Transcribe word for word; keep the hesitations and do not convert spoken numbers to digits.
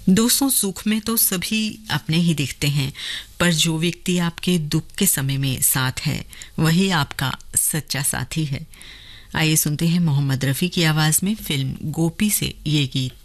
दोस्तों, सुख में तो सभी अपने ही दिखते हैं, पर जो व्यक्ति आपके दुख के समय में साथ है वही आपका सच्चा साथी है। आइए सुनते हैं मोहम्मद रफ़ी की आवाज में फिल्म गोपी से ये गीत।